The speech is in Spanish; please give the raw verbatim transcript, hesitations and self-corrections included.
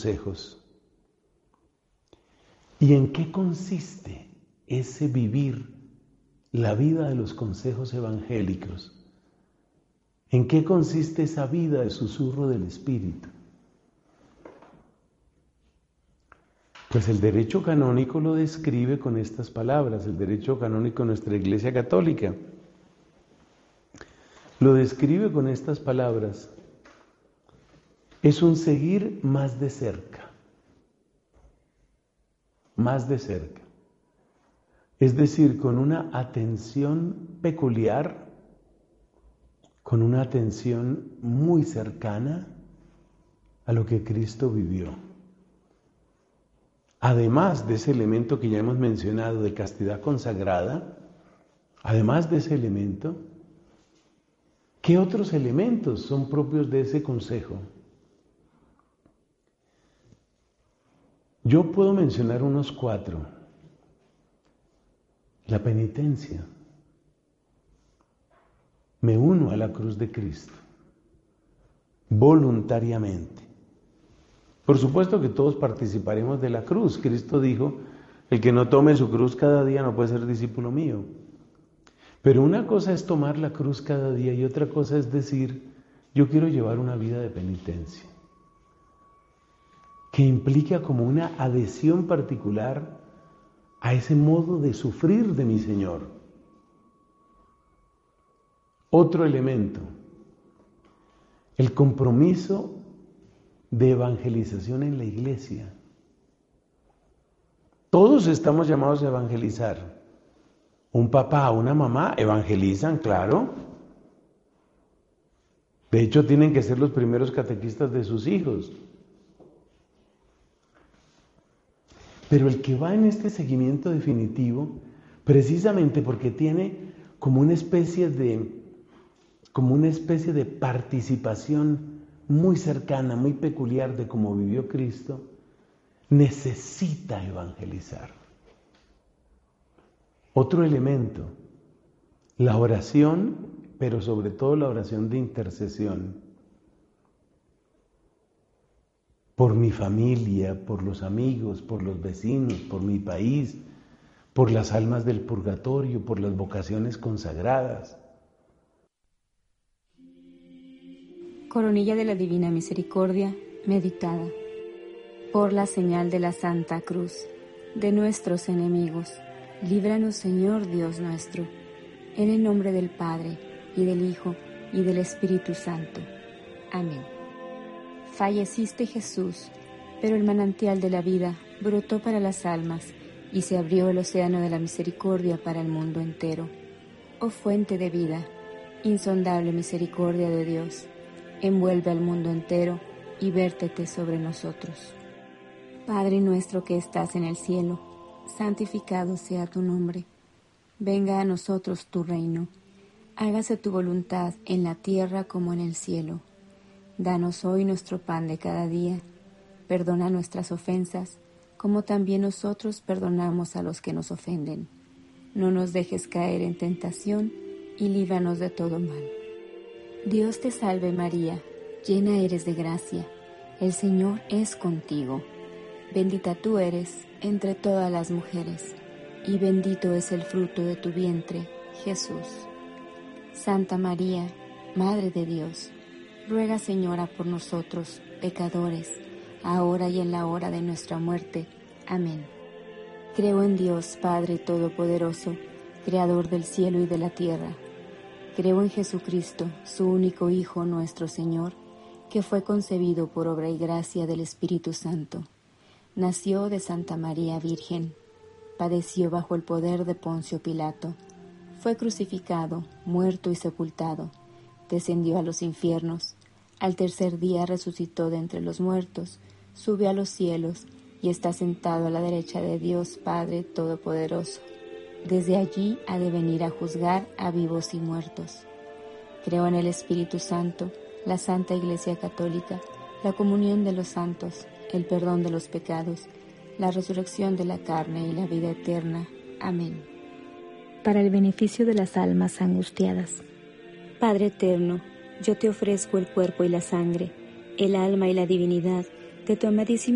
consejos. ¿Y en qué consiste ese vivir la vida de los consejos evangélicos? ¿En qué consiste esa vida de susurro del Espíritu? Pues el derecho canónico lo describe con estas palabras, el derecho canónico de nuestra Iglesia Católica. Lo describe con estas palabras. Es un seguir más de cerca, más de cerca. Es decir, con una atención peculiar, con una atención muy cercana a lo que Cristo vivió. Además de ese elemento que ya hemos mencionado de castidad consagrada, además de ese elemento, ¿qué otros elementos son propios de ese consejo? Yo puedo mencionar unos cuatro. La penitencia. Me uno a la cruz de Cristo, voluntariamente. Por supuesto que todos participaremos de la cruz. Cristo dijo, el que no tome su cruz cada día no puede ser discípulo mío. Pero una cosa es tomar la cruz cada día y otra cosa es decir, yo quiero llevar una vida de penitencia, que implica como una adhesión particular a ese modo de sufrir de mi Señor. Otro elemento, el compromiso de evangelización en la iglesia. Todos estamos llamados a evangelizar. Un papá, una mamá evangelizan, claro. De hecho, tienen que ser los primeros catequistas de sus hijos. Pero el que va en este seguimiento definitivo, precisamente porque tiene como una especie de, como una especie de participación muy cercana, muy peculiar de cómo vivió Cristo, necesita evangelizar. Otro elemento, la oración, pero sobre todo la oración de intercesión. Por mi familia, por los amigos, por los vecinos, por mi país, por las almas del purgatorio, por las vocaciones consagradas. Coronilla de la Divina Misericordia, meditada. Por la señal de la Santa Cruz, de nuestros enemigos, líbranos, Señor Dios nuestro, en el nombre del Padre, y del Hijo, y del Espíritu Santo. Amén. Falleciste, Jesús, pero el manantial de la vida brotó para las almas, y se abrió el océano de la misericordia para el mundo entero. Oh fuente de vida, insondable misericordia de Dios, envuelve al mundo entero y vértete sobre nosotros. Padre nuestro que estás en el cielo, santificado sea tu nombre. Venga a nosotros tu reino. Hágase tu voluntad en la tierra como en el cielo. Danos hoy nuestro pan de cada día. Perdona nuestras ofensas, como también nosotros perdonamos a los que nos ofenden. No nos dejes caer en tentación y líbranos de todo mal. Dios te salve María, llena eres de gracia, el Señor es contigo. Bendita tú eres entre todas las mujeres, y bendito es el fruto de tu vientre, Jesús. Santa María, Madre de Dios, ruega, Señora, por nosotros, pecadores, ahora y en la hora de nuestra muerte. Amén. Creo en Dios, Padre Todopoderoso, Creador del cielo y de la tierra. Creo en Jesucristo, su único Hijo, nuestro Señor, que fue concebido por obra y gracia del Espíritu Santo. Nació de Santa María Virgen, padeció bajo el poder de Poncio Pilato, fue crucificado, muerto y sepultado, descendió a los infiernos, al tercer día resucitó de entre los muertos, subió a los cielos y está sentado a la derecha de Dios Padre Todopoderoso. Desde allí ha de venir a juzgar a vivos y muertos. Creo en el Espíritu Santo, la Santa Iglesia Católica, la comunión de los santos, el perdón de los pecados, la resurrección de la carne y la vida eterna. Amén. Para el beneficio de las almas angustiadas. Padre eterno, yo te ofrezco el cuerpo y la sangre, el alma y la divinidad de tu amadísimo